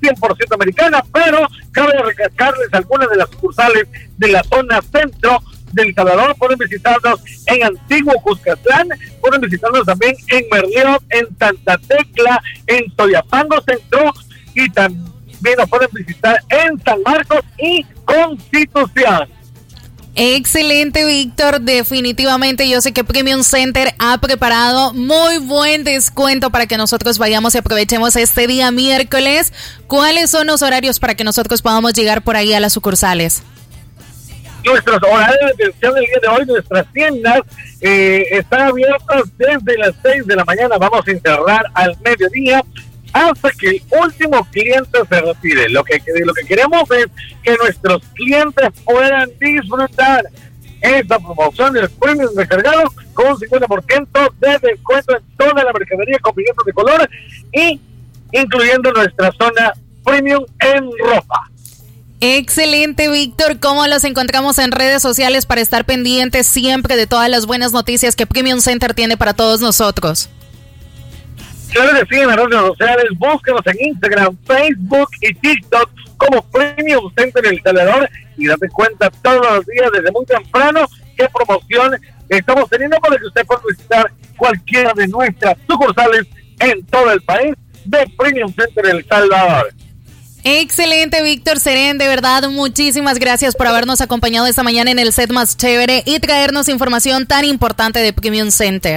100% americana, pero cabe recalcarles algunas de las sucursales de la zona centro del Salvador. Pueden visitarnos en Antiguo Cuscatlán, pueden visitarnos también en Merlión, en Santa Tecla, en Soyapango Centro, y también nos pueden visitar en San Marcos y Constitución. Excelente, Víctor. Definitivamente yo sé que Premium Center ha preparado muy buen descuento para que nosotros vayamos y aprovechemos este día miércoles. ¿Cuáles son los horarios para que nosotros podamos llegar por ahí a las sucursales? Nuestros horarios de atención el día de hoy, nuestras tiendas están abiertas desde las 6 de la mañana. Vamos a cerrar al mediodía hasta que el último cliente se retire. Lo que queremos es que nuestros clientes puedan disfrutar esta promoción del Premium recargado con un 50% de descuento en toda la mercadería con billetes de color y incluyendo nuestra zona Premium en ropa. Excelente, Víctor. ¿Cómo los encontramos en redes sociales para estar pendientes siempre de todas las buenas noticias que Premium Center tiene para todos nosotros? Claro que sí, en las redes sociales, búsquenos en Instagram, Facebook y TikTok como Premium Center El Salvador y date cuenta todos los días desde muy temprano qué promoción estamos teniendo para que usted pueda visitar cualquiera de nuestras sucursales en todo el país de Premium Center El Salvador. Excelente, Víctor Serén, de verdad, muchísimas gracias por habernos acompañado esta mañana en el set más chévere y traernos información tan importante de Premium Center.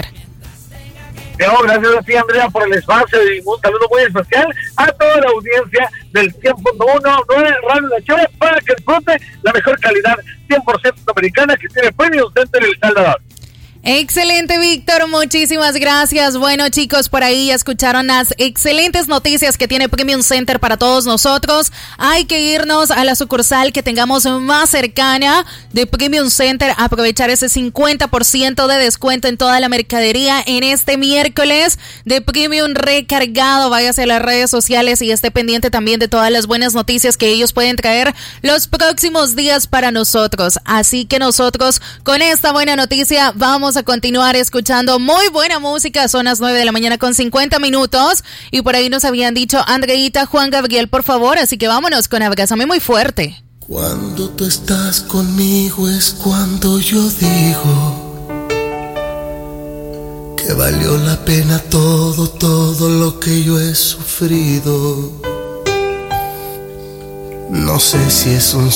Gracias a ti, Andrea, por el espacio y un saludo muy especial a toda la audiencia del 100.1 Radio La Chora para que disfrute la mejor calidad 100% americana que tiene Premium Center El Salvador. Excelente, Víctor, muchísimas gracias. Bueno, chicos, por ahí ya escucharon las excelentes noticias que tiene Premium Center para todos nosotros. Hay que irnos a la sucursal que tengamos más cercana de Premium Center, aprovechar ese 50% de descuento en toda la mercadería en este miércoles de Premium recargado. Váyase a las redes sociales y esté pendiente también de todas las buenas noticias que ellos pueden traer los próximos días para nosotros. Así que nosotros con esta buena noticia vamos a continuar escuchando muy buena música. Son las 9 de la mañana con 50 minutos y por ahí nos habían dicho Andreita, Juan Gabriel, por favor, así que vámonos con Abrázame Muy Fuerte. Cuando tú estás conmigo es cuando yo digo que valió la pena todo lo que yo he sufrido. No sé si es un